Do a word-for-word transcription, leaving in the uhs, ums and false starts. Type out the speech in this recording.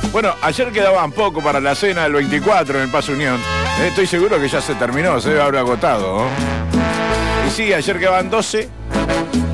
Bueno, ayer quedaban poco para la cena del veinticuatro en el Paso Unión. Eh, Estoy seguro que ya se terminó, se debe haber agotado, ¿no? Y sí, ayer quedaban doce.